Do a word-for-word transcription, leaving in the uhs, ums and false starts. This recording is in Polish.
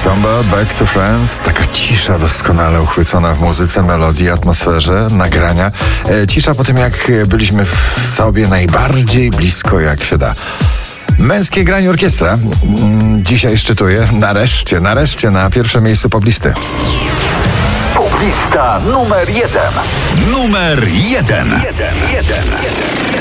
Samba, Back to Friends. Taka cisza doskonale uchwycona w muzyce, melodii, atmosferze, nagrania. E, cisza po tym, jak byliśmy w sobie najbardziej blisko, jak się da. Męskie granie orkiestra mm, dzisiaj szczytuje nareszcie, nareszcie na pierwszym miejscu poblisty. Poblista numer jeden. Numer jeden. Jeden, jeden, jeden.